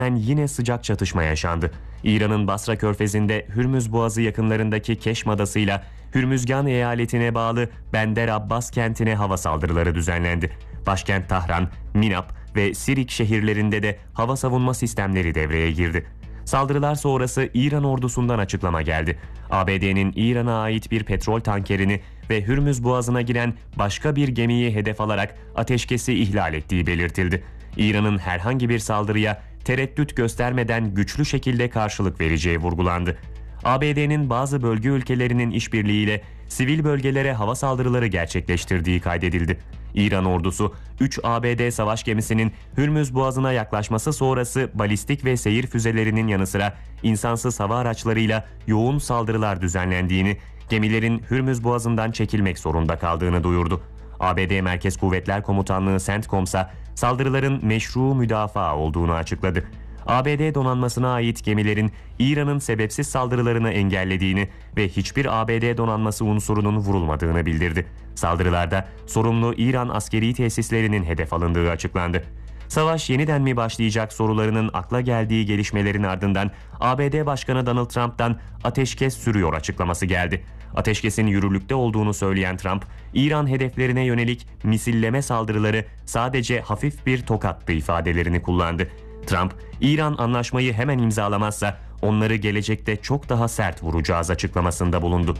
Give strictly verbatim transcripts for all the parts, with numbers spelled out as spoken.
yine sıcak çatışma yaşandı. İran'ın Basra Körfezi'nde Hürmüz Boğazı yakınlarındaki Keşm Adası'yla Hürmüzgan eyaletine bağlı Bender Abbas kentine hava saldırıları düzenlendi. Başkent Tahran, Minap ve Sirik şehirlerinde de hava savunma sistemleri devreye girdi. Saldırılar sonrası İran ordusundan açıklama geldi. A B D'nin İran'a ait bir petrol tankerini ve Hürmüz Boğazı'na giren başka bir gemiyi hedef alarak ateşkesi ihlal ettiği belirtildi. İran'ın herhangi bir saldırıya tereddüt göstermeden güçlü şekilde karşılık vereceği vurgulandı. A B D'nin bazı bölge ülkelerinin işbirliğiyle sivil bölgelere hava saldırıları gerçekleştirdiği kaydedildi. İran ordusu üç A B D savaş gemisinin Hürmüz Boğazı'na yaklaşması sonrası balistik ve seyir füzelerinin yanı sıra insansız hava araçlarıyla yoğun saldırılar düzenlendiğini, gemilerin Hürmüz Boğazı'ndan çekilmek zorunda kaldığını duyurdu. A B D Merkez Kuvvetler Komutanlığı CENTCOM'sa saldırıların meşru müdafaa olduğunu açıkladı. A B D donanmasına ait gemilerin İran'ın sebepsiz saldırılarını engellediğini ve hiçbir A B D donanması unsurunun vurulmadığını bildirdi. Saldırılarda sorumlu İran askeri tesislerinin hedef alındığı açıklandı. Savaş yeniden mi başlayacak sorularının akla geldiği gelişmelerin ardından A B D Başkanı Donald Trump'tan ateşkes sürüyor açıklaması geldi. Ateşkesin yürürlükte olduğunu söyleyen Trump, İran hedeflerine yönelik misilleme saldırıları sadece hafif bir tokattı ifadelerini kullandı. Trump, İran anlaşmayı hemen imzalamazsa onları gelecekte çok daha sert vuracağız açıklamasında bulundu.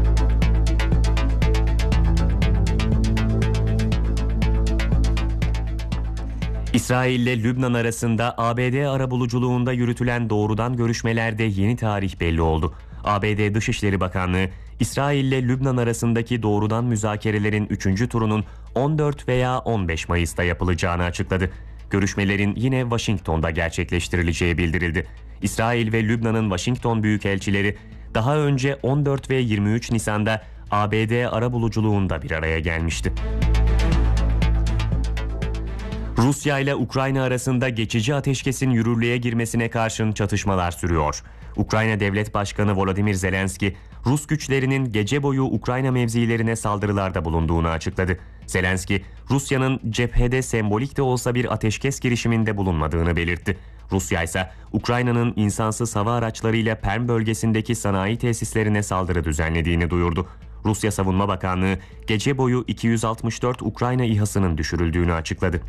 İsrail ile Lübnan arasında A B D arabuluculuğunda yürütülen doğrudan görüşmelerde yeni tarih belli oldu. A B D Dışişleri Bakanlığı, İsrail ile Lübnan arasındaki doğrudan müzakerelerin üçüncü turunun on dört veya on beş Mayıs'ta yapılacağını açıkladı. Görüşmelerin yine Washington'da gerçekleştirileceği bildirildi. İsrail ve Lübnan'ın Washington büyükelçileri daha önce on dört ve yirmi üç Nisan'da A B D arabuluculuğunda bir araya gelmişti. Rusya ile Ukrayna arasında geçici ateşkesin yürürlüğe girmesine karşın çatışmalar sürüyor. Ukrayna Devlet Başkanı Volodymyr Zelenski, Rus güçlerinin gece boyu Ukrayna mevzilerine saldırılarda bulunduğunu açıkladı. Zelenski, Rusya'nın cephede sembolik de olsa bir ateşkes girişiminde bulunmadığını belirtti. Rusya ise Ukrayna'nın insansız hava araçlarıyla Perm bölgesindeki sanayi tesislerine saldırı düzenlediğini duyurdu. Rusya Savunma Bakanlığı gece boyu iki yüz altmış dört Ukrayna İHA'sının düşürüldüğünü açıkladı.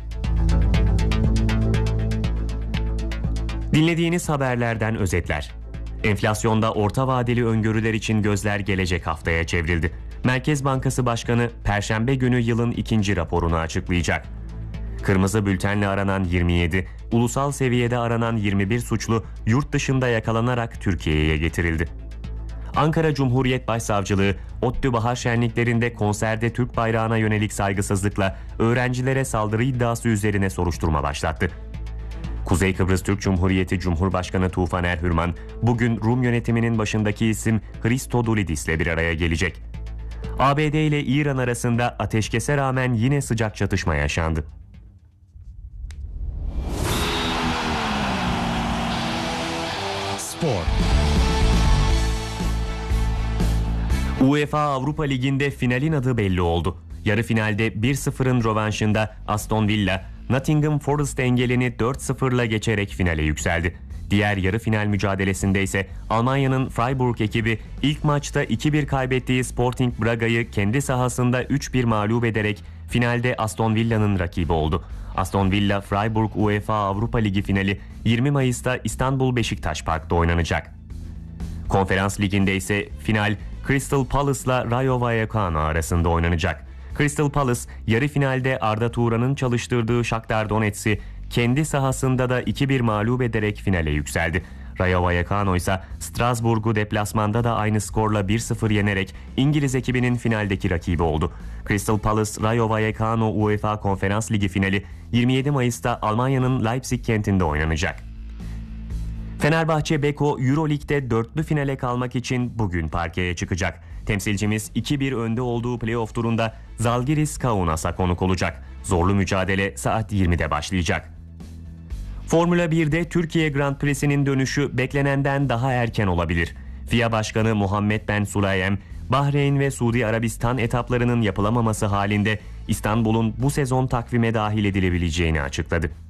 Dinlediğiniz haberlerden özetler. Enflasyonda orta vadeli öngörüler için gözler gelecek haftaya çevrildi. Merkez Bankası Başkanı Perşembe günü yılın ikinci raporunu açıklayacak. Kırmızı bültenle aranan yirmi yedi, ulusal seviyede aranan yirmi bir suçlu yurt dışında yakalanarak Türkiye'ye getirildi. Ankara Cumhuriyet Başsavcılığı, ODTÜ bahar şenliklerinde konserde Türk bayrağına yönelik saygısızlıkla öğrencilere saldırı iddiası üzerine soruşturma başlattı. Kuzey Kıbrıs Türk Cumhuriyeti Cumhurbaşkanı Tufan Erhürman, bugün Rum yönetiminin başındaki isim Christodoulidis ile bir araya gelecek. A B D ile İran arasında ateşkese rağmen yine sıcak çatışma yaşandı. Spor. UEFA Avrupa Ligi'nde finalin adı belli oldu. Yarı finalde bir sıfırın rövanşında Aston Villa, Nottingham Forest engelini dört sıfırla geçerek finale yükseldi. Diğer yarı final mücadelesinde ise Almanya'nın Freiburg ekibi ilk maçta iki bir kaybettiği Sporting Braga'yı kendi sahasında üç bir mağlup ederek finalde Aston Villa'nın rakibi oldu. Aston Villa Freiburg UEFA Avrupa Ligi finali yirmi Mayıs'ta İstanbul Beşiktaş Park'ta oynanacak. Konferans Ligi'nde ise final Crystal Palace'la Rayo Vallecano arasında oynanacak. Crystal Palace yarı finalde Arda Turan'ın çalıştırdığı Shakhtar Donetsk'i kendi sahasında da iki bir mağlup ederek finale yükseldi. Rayo Vallecano ise Strasbourg'u deplasmanda da aynı skorla bir sıfır yenerek İngiliz ekibinin finaldeki rakibi oldu. Crystal Palace Rayo Vallecano UEFA Konferans Ligi finali yirmi yedi Mayıs'ta Almanya'nın Leipzig kentinde oynanacak. Fenerbahçe Beko Euroleague'de dörtlü finale kalmak için bugün parkeye çıkacak. Temsilcimiz iki bir önde olduğu playoff turunda Zalgiris Kaunas'a konuk olacak. Zorlu mücadele saat yirmide başlayacak. Formula birde Türkiye Grand Prix'sinin dönüşü beklenenden daha erken olabilir. F I A Başkanı Muhammed Ben Sulayem, Bahreyn ve Suudi Arabistan etaplarının yapılamaması halinde İstanbul'un bu sezon takvime dahil edilebileceğini açıkladı.